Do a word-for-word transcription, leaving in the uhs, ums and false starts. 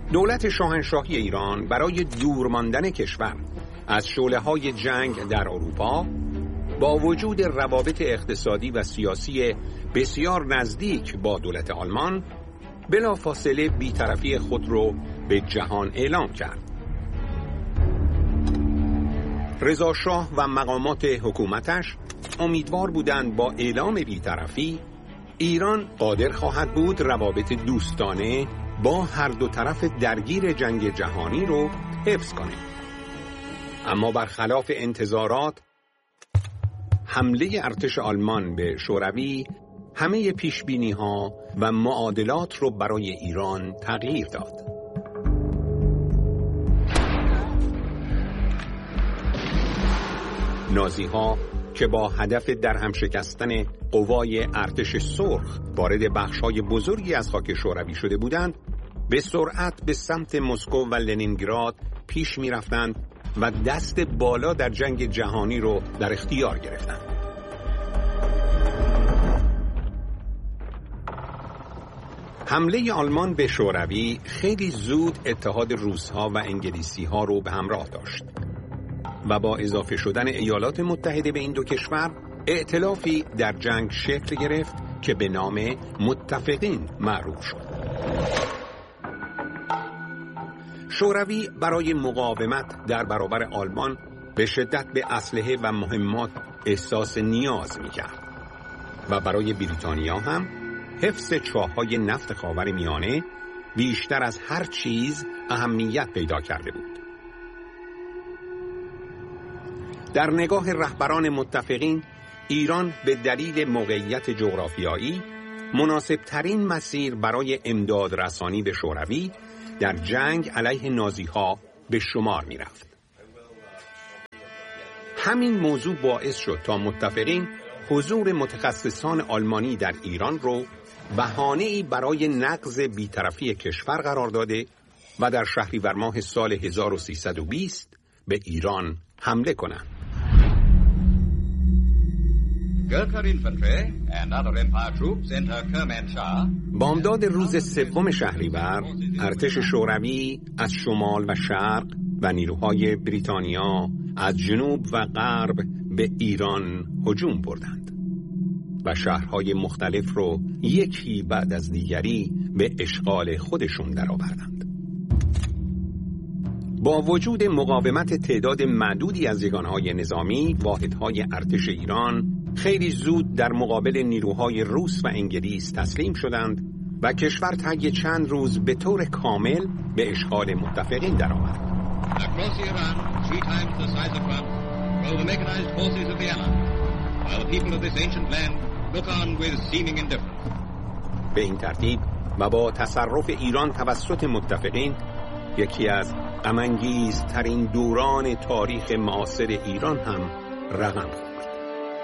دولت شاهنشاهی ایران برای دور ماندن کشور از شعله‌های جنگ در اروپا با وجود روابط اقتصادی و سیاسی بسیار نزدیک با دولت آلمان بلافاصله بی‌طرفی خود را به جهان اعلام کرد. رضا شاه و مقامات حکومتش امیدوار بودند با اعلام بی‌طرفی ایران قادر خواهد بود روابط دوستانه با هر دو طرف درگیر جنگ جهانی رو حفظ کنه. اما برخلاف انتظارات حمله ارتش آلمان به شوروی همه پیشبینی‌ها و معادلات رو برای ایران تغییر داد. نازی‌ها که با هدف درهم شکستن قوای ارتش سرخ وارد بخش‌های بزرگی از خاک شوروی شده بودند، به سرعت به سمت مسکو و لنینگراد پیش می‌رفتند و دست بالا در جنگ جهانی رو در اختیار گرفتند. حمله آلمان به شوروی خیلی زود اتحاد روس‌ها و انگلیسی‌ها رو به همراه داشت و با اضافه شدن ایالات متحده به این دو کشور ائتلافی در جنگ شکل گرفت که به نام متفقین معروف شد. شوروی برای مقاومت در برابر آلمان به شدت به اسلحه و مهمات احساس نیاز می‌کرد و برای بریتانیا هم حفظ چاه‌های نفت خاورمیانه بیشتر از هر چیز اهمیت پیدا کرده بود. در نگاه رهبران متفقین ایران به دلیل موقعیت جغرافیایی مناسب ترین مسیر برای امداد رسانی به شوروی در جنگ علیه نازی‌ها به شمار می رفت. همین موضوع باعث شد تا متفقین حضور متخصصان آلمانی در ایران رو بهانه‌ای برای نقض بی‌طرفی کشور قرار داده و در شهریور ماه سال هزار و سیصد و بیست به ایران حمله کنند. بامداد روز سوم شهریور ارتش شوروی از شمال و شرق و نیروهای بریتانیا از جنوب و غرب به ایران هجوم بردند و شهرهای مختلف رو یکی بعد از دیگری به اشغال خودشون درآوردند. با وجود مقاومت تعداد معدودی از یگانهای نظامی، واحدهای ارتش ایران خیلی زود در مقابل نیروهای روس و انگلیس تسلیم شدند و کشور طی چند روز به طور کامل به اشغال متفقین درآمد. Across Iran, three times the size of France, roll the mechanized forces of Vienna, while the people of this ancient land look on with seeming indifference. به این ترتیب و با تصرف ایران توسط متفقین یکی از غم‌انگیزترین دوران تاریخ معاصر ایران هم رقم خورد.